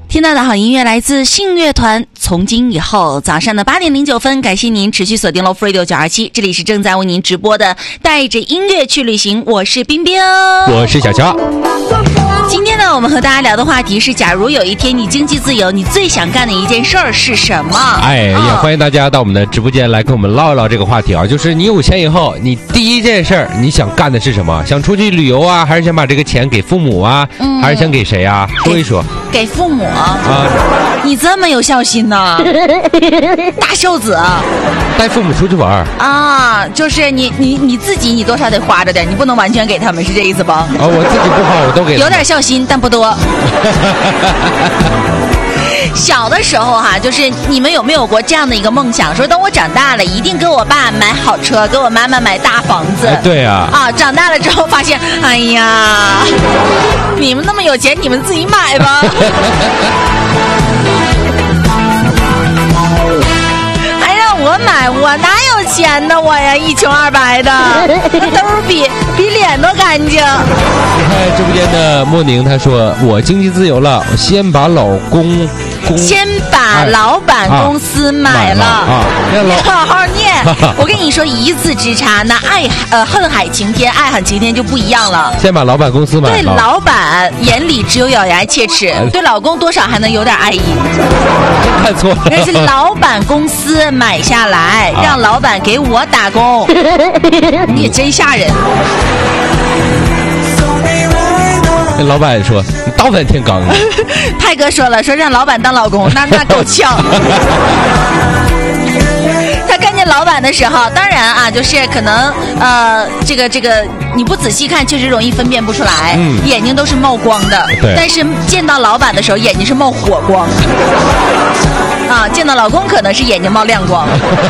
听到的好音乐来自信乐团，从今以后早上的8点09分，感谢您持续锁定 Love Radio 927，这里是正在为您直播的带着音乐去旅行，我是冰冰， 我是小乔。 今天呢，我们和大家聊的话题是，假如有一天你经济自由，你最想干的一件事儿是什么？ 也欢迎大家到我们的直播间来跟我们唠一唠这个话题啊，就是你有钱以后，你第一件事儿你想干的是什么？想出去旅游啊，还是想把这个钱给父母啊，还是想给谁啊？说一说。 给父母啊！你这么有孝心呢，大孝子， 带父母出去玩啊！就是你自己，你多少得花着点，你不能完全给他们，是这意思吧？ 我自己不花，我都给。 有点孝心，但不多。小的时候哈，就是你们有没有过这样的一个梦想，说等我长大了，一定给我爸买好车，给我妈妈买大房子。 对啊。 长大了之后发现，哎呀，你们那么有钱，你们自己买吧。还让我买，我哪有钱呢？我呀，一穷二白的，兜比脸都干净。 你看直播间的莫宁，他说我经济自由了，我先把老板公司买了。 你好好念。我跟你说，一字之差，那恨海晴天，爱恨晴天就不一样了。 先把老板公司买了。 对老板眼里只有咬牙切齿，对老公多少还能有点爱意。 看错了， 那是老板公司买下来，让老板给我打工。你也真吓人。 跟老板说你倒反天罡。 泰哥说了，说让老板当老公，那够呛。他看见老板的时候，当然啊，就是可能这个你不仔细看，确实容易分辨不出来，眼睛都是冒光的。 对。 但是见到老板的时候，眼睛是冒火光。见到老公可能是眼睛冒亮光。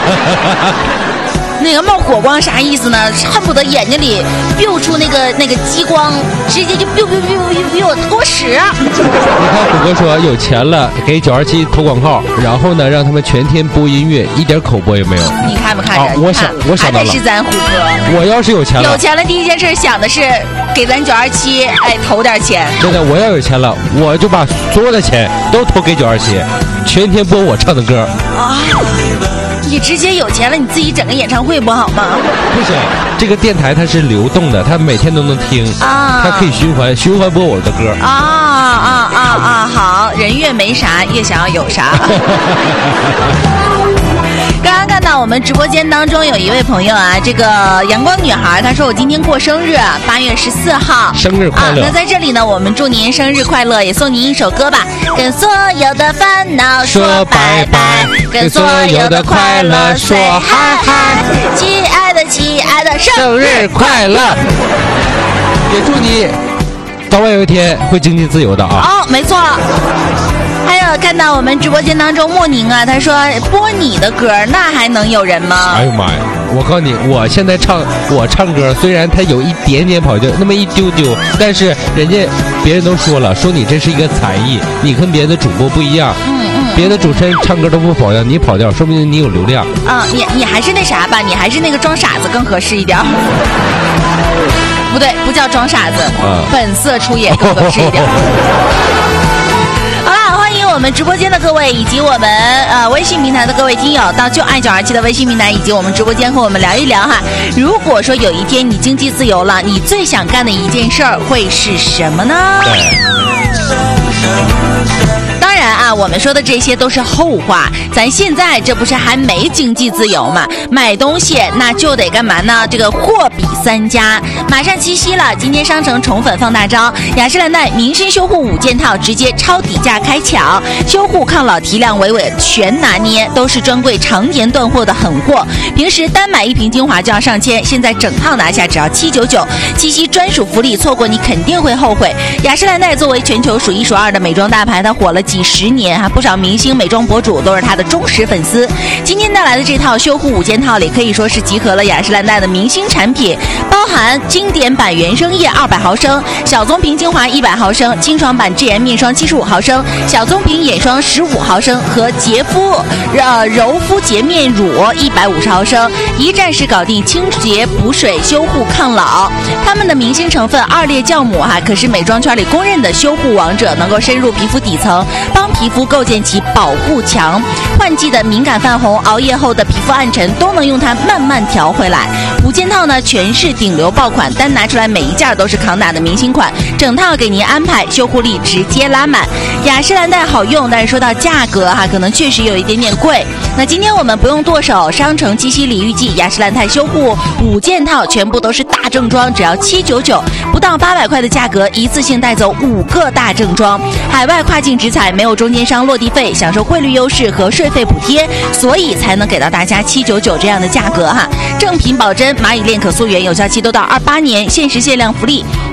那个冒火光啥意思呢？恨不得眼睛里biu出那个激光，直接就biu多使啊！ 你看虎哥说有钱了给927投广告，然后呢让他们全天播音乐，一点口播也没有。 你看不看着？ 我想到了， 还得是咱虎哥。 我要是有钱了， 第一件事想的是给咱927投点钱。 真的，我要有钱了，我就把所有的钱都投给927，全天播我唱的歌。 你直接有钱了，你自己整个演唱会不好吗？ 不行，这个电台它是流动的，它每天都能听它可以循环播我的歌。 好，人越没啥，越想要有啥。刚刚看到我们直播间当中有一位朋友啊，这个阳光女孩，她说我今天过生日，8月14号， 生日快乐。 那在这里呢，我们祝您生日快乐，也送您一首歌吧，跟所有的烦恼说拜拜，跟所有的快乐说嗨嗨，亲爱的， 生日快乐！也祝你早晚有一天会经济自由的啊！ 没错。还有看到我们直播间当中莫宁啊，他说播你的歌那还能有人吗？ 哎呦妈呀！我告诉你，我现在唱歌，虽然它有一点点跑调，那么一丢丢，但是别人都说了，说你这是一个才艺，你跟别的主播不一样。别的主持人唱歌都不跑调，你跑调，说明你有流量。 你还是那啥吧，你还是那个装傻子更合适一点。不对，不叫装傻子，本色出演更合适一点。好啦，欢迎我们直播间的各位，以及我们微信平台的各位听友，到就爱927的微信平台以及我们直播间和我们聊一聊哈。如果说有一天你经济自由了，你最想干的一件事儿会是什么呢？当然啊，我们说的这些都是后话，咱现在这不是还没经济自由嘛？买东西那就得干嘛呢？这个货比三家，马上七夕了，今天商城宠粉放大招，雅诗兰黛明星修护5件套直接超底价开抢，修护抗老提亮维稳全拿捏，都是专柜常年断货的狠货。平时单买1瓶精华就要上千，现在整套拿下只要799，七夕专属福利，错过你肯定会后悔。雅诗兰黛作为全球数1数2的美妆大牌，它火了几10年，不少明星美妆博主都是它的忠实粉丝。今天带来的这套修护5件套里，可以说是集合了雅诗兰黛的明星产品， 包含经典版原生液200毫升、小棕瓶精华100毫升、清爽版智妍面霜75毫升、小棕瓶眼霜15毫升和洁肤柔肤洁面乳150毫升，一站式搞定清洁补水修护抗老。他们的明星成分2列酵母可是美妆圈里公认的修护王者，能够深入皮肤底层，帮皮肤构建起保护墙。换季的敏感泛红、熬夜后的皮肤暗沉，都能用它慢慢调回来。5件套呢，全是顶流爆款，单拿出来每一件都是扛打的明星款，整套给您安排修护力直接拉满。雅诗兰黛好用，但是说到价格可能确实有一点点贵。那今天我们不用剁手，商城七夕礼遇季雅诗兰黛修护5件套全部都是大正装，只要799，不到800块的价格，一次性带走5个大正装，海外跨境直采，没有中间商落地费，享受汇率优势和税费补贴，所以才能给到大家799这样的价格正品保真，蚂蚁链可溯源，有效期都到28年，限时限量福利。